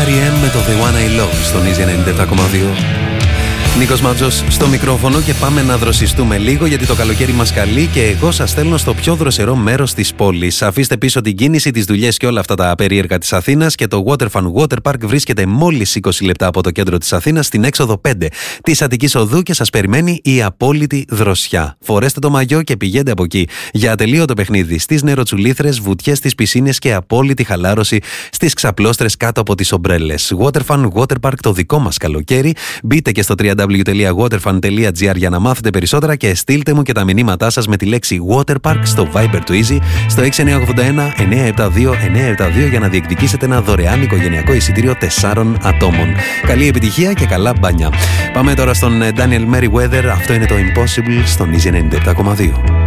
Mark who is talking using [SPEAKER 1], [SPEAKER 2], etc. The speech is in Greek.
[SPEAKER 1] R.E.M. με το The One I Love στον Easy 97,2. Νίκος Μάτζος στο μικρόφωνο και πάμε να δροσιστούμε λίγο γιατί το καλοκαίρι μας καλεί και εγώ σας στέλνω στο πιο δροσερό μέρος της πόλης. Αφήστε πίσω την κίνηση, τις δουλειές και όλα αυτά τα περίεργα της Αθήνας και το Waterfun Water Park βρίσκεται μόλις 20 λεπτά από το κέντρο της Αθήνας στην έξοδο 5 της Αττικής Οδού και σας περιμένει η απόλυτη δροσιά. Φορέστε το μαγιό και πηγαίνετε από εκεί για ατελείωτο παιχνίδι στις νεροτσουλήθρες, βουτιές στις πισίνες και απόλυτη χαλάρωση στις ξαπλώστρες κάτω από τις ομπρέλες. Waterfun Water Park, το δικό μας καλοκαίρι. Μπείτε και στο www.waterfun.gr για να μάθετε περισσότερα και στείλτε μου και τα μηνύματά σας με τη λέξη Waterpark στο Viber του Easy στο 6981 972 972 για να διεκδικήσετε ένα δωρεάν οικογενειακό εισιτήριο 4 ατόμων. Καλή επιτυχία και καλά μπάνια. Πάμε τώρα στον Daniel Merriweather. Αυτό είναι το Impossible στον Easy 97,2.